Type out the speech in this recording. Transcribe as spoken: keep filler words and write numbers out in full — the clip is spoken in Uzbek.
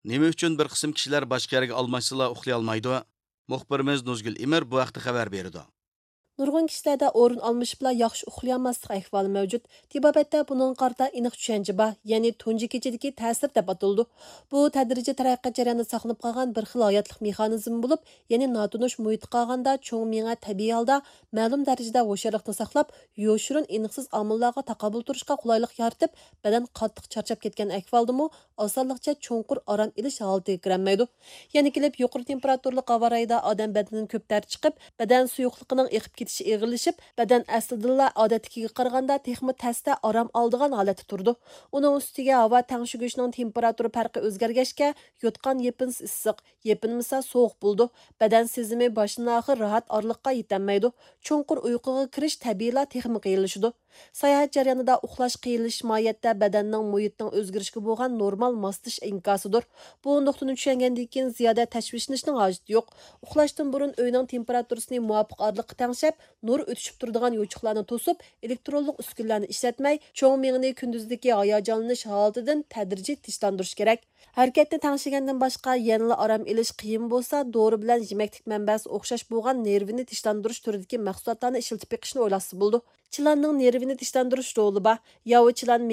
Nima uchun bir qism kishilar boshqa yerga almashsala uxlay olmaydi? Muxbirimiz Nuzgul Imir bu haqda xabar berdi. Nurg'un kishilarda o'rin almashib bilan yaxshi uxlayolmaslik ahvoli mavjud. Tibobatda buning qarta aniq tushuncha bor, ya'ni tunji kechadagi ta'sir deb ataldi. Bu tadrijiy taraqqiyot jarayonida saqlanib qolgan bir xil hayotlik mexanizmi bo'lib, ya'ni notunish muhitga qolganda cho'ng miya tabiiy holda ma'lum darajada hushyorlikni saqlab, yo'shirin aniqsiz omillarga taqobil turishga qulaylik yaratib, badan qattiq charchab ketgan ahvoldami osonlikcha cho'nqur orom ilish holatiga kirolmaydi. Yana kelib yuqori temperaturali havo rayida odam badanidan ko'p dar chiqib, badan suyuqligining eqib ketishi ig'irlashib, badan aslida odatdagiga qaraganda texmi tasda orom oldigan holatda turdi. Uning ustiga havo tangshigishning temperatura farqi o'zgargachga, yotgan yepins issiq, yepinmasa sovuq bo'ldi. Badan sezimi boshdan oxir rahat orliqqa yetolmaydi. Chunqur uyquga kirish tabiiyla texmi qiyinlashidi. Sayohat jarayonida uxlash qiyinlash mohiyatda badanning muhitning o'zgarishiga bo'lgan normal moslashish inkosidir. Bu nuqtani tushungandan keyin ziyoda tashvishlashning hojati yo'q. Uxlashdan burun uyning temperaturasini muvofiq orliqqa tangshab, nur o'tishib turadigan yo'chiqlarni to'sib, elektronlik uskunlarni ishlatmay, cho'ng miyani kunduzdagi hayajonlanish holatidan tadrijiy tinchlandirish kerak. Harakatni tangshigandan boshqa yanada orom olish qiyin bo'lsa, dori bilan yemaklik manbasi o'xshash bo'lgan nervini tinchlantirish turidagi mahsulotlarni ishlatib beqishni o'ylasa bo'ldi. Chilanning nervini tinchlantirish roli bor. Yovi chilan